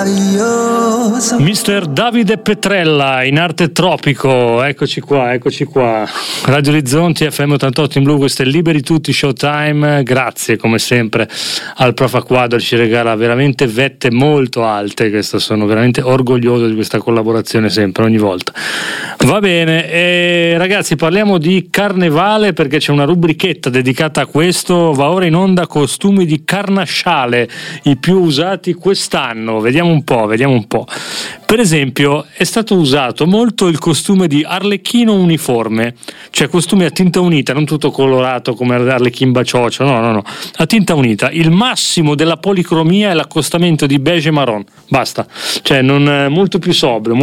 Mister Davide Petrella in arte tropico, eccoci qua. Radio Orizzonti FM 88 in blu, questo è Liberi Tutti Showtime. Grazie come sempre al Prof Acquadro, ci regala veramente vette molto alte, questo sono veramente orgoglioso di questa collaborazione sempre, ogni volta. Va bene, ragazzi, parliamo di carnevale perché c'è una rubrichetta dedicata a questo. Va ora in onda costumi di carnasciale, i più usati quest'anno. Vediamo un po'. Per esempio è stato usato molto il costume di Arlecchino uniforme, cioè costume a tinta unita, non tutto colorato come Arlecchin Baciocio, no, a tinta unita. Il massimo della policromia è l'accostamento di beige e marron, basta, cioè molto più sobrio.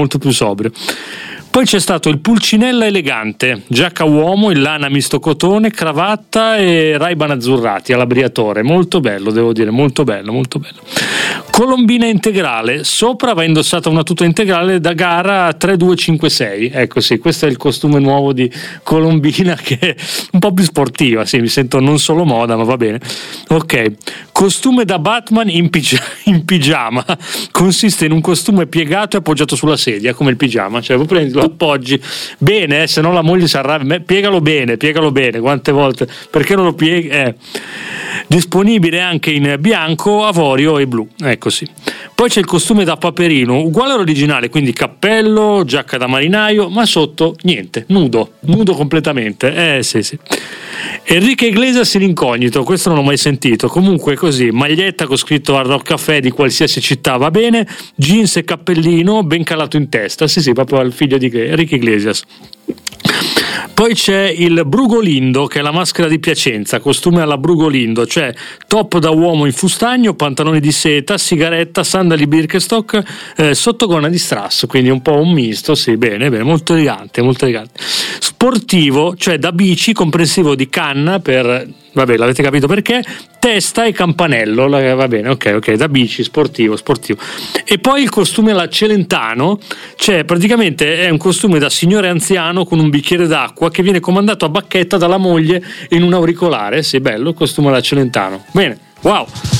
Poi c'è stato il pulcinella elegante, giacca uomo in lana misto cotone, cravatta e Ray-Ban azzurrati alla Briatore, molto bello, devo dire, molto bello. Colombina integrale, sopra va indossata una tuta integrale da gara 3256, ecco sì, questo è il costume nuovo di Colombina, che è un po' più sportiva, sì, mi sento non solo moda, ma va bene. Ok, costume da Batman in pigiama, consiste in un costume piegato e appoggiato sulla sedia come il pigiama, cioè prendi, lo appoggi bene, se no la moglie si arrabbia, piegalo bene, quante volte, perché non lo pieghi? Disponibile anche in bianco, avorio e blu, ecco sì. Poi c'è il costume da Paperino, uguale all'originale, quindi cappello, giacca da marinaio, ma sotto niente, nudo completamente, sì. Enrique Iglesias in incognito, questo non l'ho mai sentito, comunque così, maglietta con scritto Hard Rock Café di qualsiasi città va bene, jeans e cappellino ben calato in testa, sì, proprio al figlio di Enrique Iglesias. Poi c'è il Brugolindo, che è la maschera di Piacenza, costume alla Brugolindo, cioè top da uomo in fustagno, pantaloni di seta, sigaretta, sandali Birkenstock, sottogonna di strass, quindi un po' un misto, sì, bene, molto elegante. Sportivo, cioè da bici, comprensivo di canna per... Vabbè, l'avete capito perché, testa e campanello, va bene, ok, da bici, sportivo. E poi il costume alla Celentano, cioè praticamente è un costume da signore anziano con un bicchiere d'acqua che viene comandato a bacchetta dalla moglie in un auricolare, sì, bello, il costume alla Celentano. Bene, wow!